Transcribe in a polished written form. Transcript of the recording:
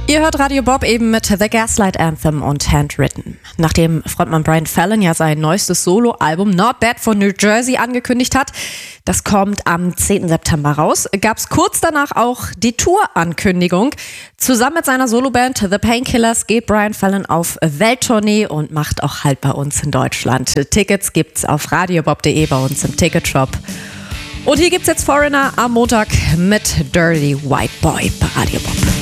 Ihr hört Radio Bob eben mit The Gaslight Anthem und Handwritten. Nachdem Frontmann Brian Fallon ja sein neuestes Soloalbum Not Bad for New Jersey angekündigt hat, das kommt am 10. September raus, gab es kurz danach auch die Tour-Ankündigung. Zusammen mit seiner Soloband The Painkillers geht Brian Fallon auf Welttournee und macht auch Halt bei uns in Deutschland. Tickets gibt's auf radiobob.de bei uns im Ticketshop. Und hier gibt's jetzt Foreigner am Montag mit Dirty White Boy bei Radio Bob.